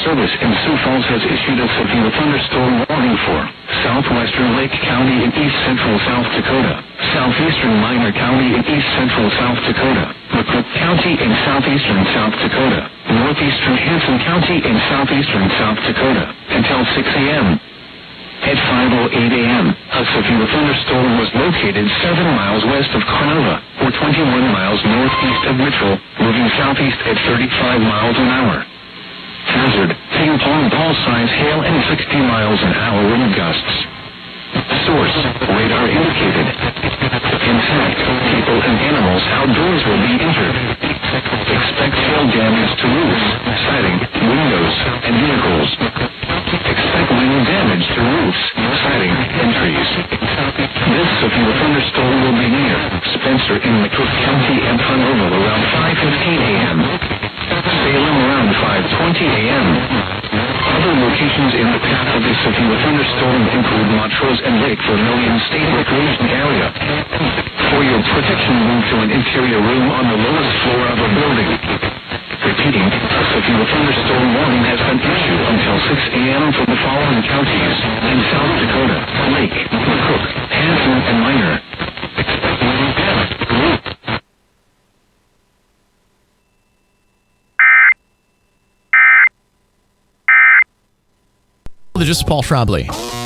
Service in Sioux Falls has issued a severe thunderstorm warning for southwestern Lake County in east central South Dakota, southeastern Minor County in east central South Dakota, McCook County in southeastern South Dakota, northeastern Hanson County in southeastern South Dakota, until 6 a.m. At 5:08 a.m., a severe thunderstorm was located 7 miles west of Carnova, or 21 miles northeast of Mitchell, moving southeast at 35 miles an hour. Hazard, ping-pong ball-size hail and 60 miles an hour wind gusts. Source, radar indicated. Intact, people and animals outdoors will be injured. Expect hail damage to roofs, siding, windows, and vehicles. Expect wind damage to roofs, siding, and trees. This severe thunderstorm will be near Spencer in McCook County and Carnova around 5:15 a.m. Salem around 5:20 a.m. Other locations in the path of the severe thunderstorm include Montrose and Lake Vermilion State Recreation Area. For your protection, move to an interior room on the lowest floor of a building. Repeating, a severe thunderstorm warning has been issued until 6 a.m. for the following counties in South Dakota: Lake, McCook, Hanson, and Minor. This is Paul Schrabley.